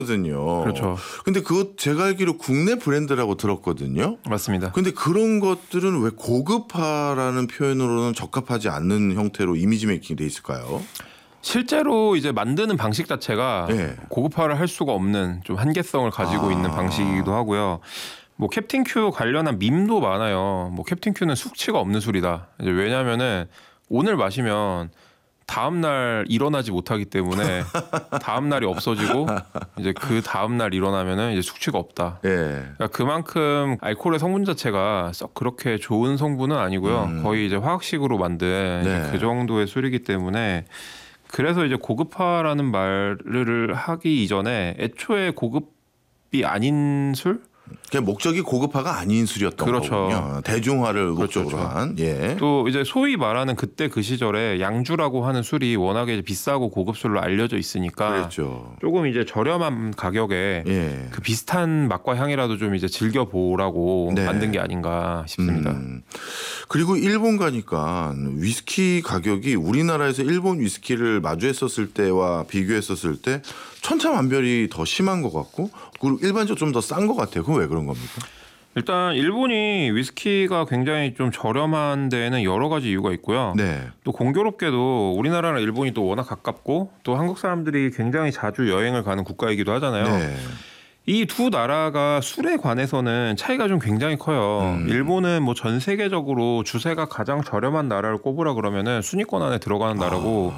거든요. 그렇죠. 근데 그것 제가 알기로 국내 브랜드라고 들었거든요. 맞습니다. 근데 그런 것들은 왜 고급화라는 표현으로는 적합하지 않는 형태로 이미지 메이킹이 돼 있을까요? 실제로 이제 만드는 방식 자체가 네. 고급화를 할 수가 없는 좀 한계성을 가지고 있는 방식이기도 하고요. 뭐 캡틴 큐 관련한 밈도 많아요. 뭐 캡틴 큐는 숙취가 없는 술이다. 이제 왜냐면은 오늘 마시면 다음 날 일어나지 못하기 때문에 다음 날이 없어지고 이제 그 다음 날 일어나면은 이제 숙취가 없다. 예. 그러니까 그만큼 알코올의 성분 자체가 썩 그렇게 좋은 성분은 아니고요. 거의 이제 화학식으로 만든 네. 이제 그 정도의 술이기 때문에 그래서 이제 고급화라는 말을 하기 이전에 애초에 고급이 아닌 술? 그냥 목적이 고급화가 아닌 술이었던 그렇죠. 거군요. 대중화를 목적으로 그렇죠. 한. 예. 또 이제 소위 말하는 그때 그 시절에 양주라고 하는 술이 워낙에 이제 비싸고 고급술로 알려져 있으니까 그렇죠. 조금 이제 저렴한 가격에 예. 그 비슷한 맛과 향이라도 좀 이제 즐겨보라고 네. 만든 게 아닌가 싶습니다. 그리고 일본 가니까 위스키 가격이 우리나라에서 일본 위스키를 마주했었을 때와 비교했었을 때 천차만별이 더 심한 것 같고 그리고 일반적으로 좀 더 싼 것 같아요. 그건 왜 그런 겁니까? 일단 일본이 위스키가 굉장히 좀 저렴한 데에는 여러 가지 이유가 있고요. 네. 또 공교롭게도 우리나라랑 일본이 또 워낙 가깝고 또 한국 사람들이 굉장히 자주 여행을 가는 국가이기도 하잖아요. 네. 이 두 나라가 술에 관해서는 차이가 좀 굉장히 커요. 일본은 뭐 전 세계적으로 주세가 가장 저렴한 나라를 꼽으라 그러면은 순위권 안에 들어가는 나라고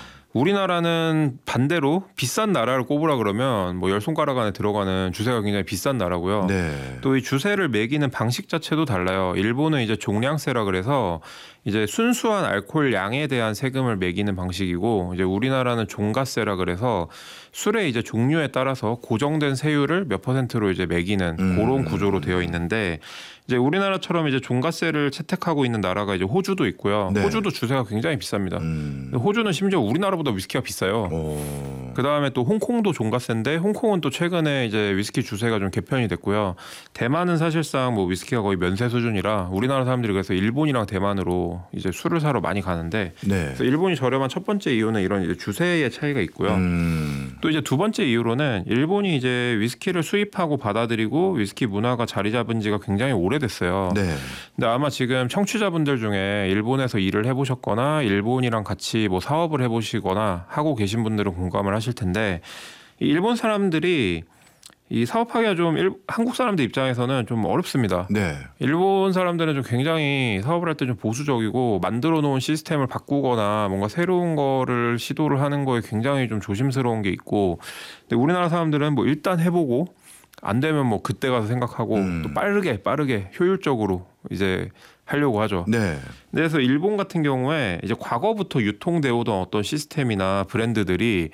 우리나라는 반대로 비싼 나라를 꼽으라 그러면 뭐 열 손가락 안에 들어가는 주세가 굉장히 비싼 나라고요. 네. 또 이 주세를 매기는 방식 자체도 달라요. 일본은 이제 종량세라 그래서 이제 순수한 알코올 양에 대한 세금을 매기는 방식이고 이제 우리나라는 종가세라 그래서 술의 이제 종류에 따라서 고정된 세율을 몇 퍼센트로 이제 매기는 그런 구조로 되어 있는데 이제 우리나라처럼 이제 종가세를 채택하고 있는 나라가 이제 호주도 있고요. 네. 호주도 주세가 굉장히 비쌉니다. 호주는 심지어 우리나라보다 위스키가 비싸요. 그 다음에 또 홍콩도 종가세인데 홍콩은 또 최근에 이제 위스키 주세가 좀 개편이 됐고요. 대만은 사실상 뭐 위스키가 거의 면세 수준이라 우리나라 사람들이 그래서 일본이랑 대만으로 이제 술을 사러 많이 가는데 네. 그래서 일본이 저렴한 첫 번째 이유는 이런 이제 주세의 차이가 있고요. 또 이제 두 번째 이유로는 일본이 이제 위스키를 수입하고 받아들이고 위스키 문화가 자리 잡은 지가 굉장히 오래됐어요. 네. 근데 아마 지금 청취자분들 중에 일본에서 일을 해보셨거나 일본이랑 같이 뭐 사업을 해보시거나 하고 계신 분들은 공감을 하실 텐데 이 일본 사람들이 이 사업하기가 좀 한국 사람들 입장에서는 좀 어렵습니다. 네. 일본 사람들은 좀 굉장히 사업을 할 때 좀 보수적이고 만들어 놓은 시스템을 바꾸거나 뭔가 새로운 거를 시도를 하는 거에 굉장히 좀 조심스러운 게 있고 근데 우리나라 사람들은 뭐 일단 해보고 안 되면 뭐 그때 가서 생각하고 또 빠르게 효율적으로 이제 하려고 하죠. 네. 그래서 일본 같은 경우에 이제 과거부터 유통되어 오던 어떤 시스템이나 브랜드들이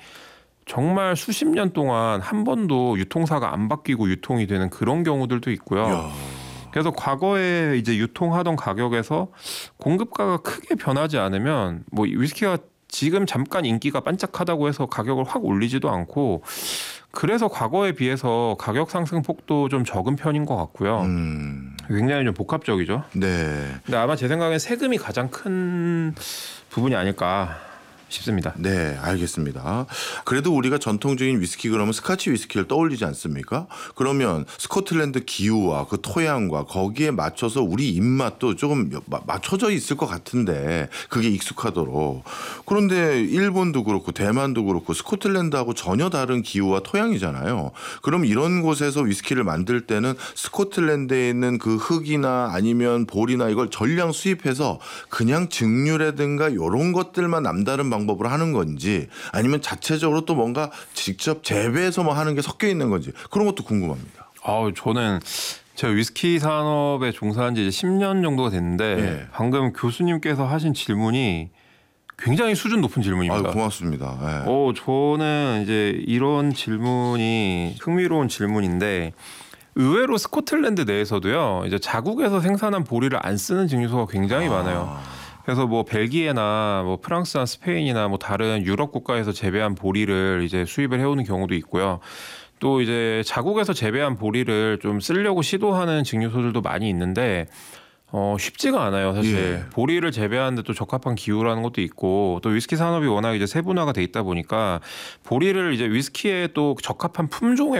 정말 수십 년 동안 한 번도 유통사가 안 바뀌고 유통이 되는 그런 경우들도 있고요. 야. 그래서 과거에 이제 유통하던 가격에서 공급가가 크게 변하지 않으면 뭐 위스키가 지금 잠깐 인기가 반짝하다고 해서 가격을 확 올리지도 않고 그래서 과거에 비해서 가격 상승 폭도 좀 적은 편인 것 같고요. 굉장히 좀 복합적이죠. 네. 근데 아마 제 생각엔 세금이 가장 큰 부분이 아닐까 싶습니다. 네, 알겠습니다. 그래도 우리가 전통적인 위스키 그러면 스카치 위스키를 떠올리지 않습니까? 그러면 스코틀랜드 기후와 그 토양과 거기에 맞춰서 우리 입맛도 조금 맞춰져 있을 것 같은데 그게 익숙하도록. 그런데 일본도 그렇고 대만도 그렇고 스코틀랜드하고 전혀 다른 기후와 토양이잖아요. 그럼 이런 곳에서 위스키를 만들 때는 스코틀랜드에 있는 그 흙이나 아니면 볼이나 이걸 전량 수입해서 그냥 증류라든가 이런 것들만 남다른 방법으로 하는 건지 아니면 자체적으로 또 뭔가 직접 재배해서 뭐 하는 게 섞여 있는 건지 그런 것도 궁금합니다. 저는 제가 위스키 산업에 종사한 지 이제 10년 정도가 됐는데 네. 방금 교수님께서 하신 질문이 굉장히 수준 높은 질문입니다. 고맙습니다. 네. 저는 이제 이런 질문이 흥미로운 질문인데 의외로 스코틀랜드 내에서도요. 이제 자국에서 생산한 보리를 안 쓰는 증류소가 굉장히 많아요. 그래서 뭐 벨기에나 뭐 프랑스나 스페인이나 뭐 다른 유럽 국가에서 재배한 보리를 이제 수입을 해오는 경우도 있고요. 또 이제 자국에서 재배한 보리를 좀 쓰려고 시도하는 증류소들도 많이 있는데 쉽지가 않아요, 사실. 예. 보리를 재배하는데 또 적합한 기후라는 것도 있고 또 위스키 산업이 워낙 이제 세분화가 돼 있다 보니까 보리를 이제 위스키에 또 적합한 품종의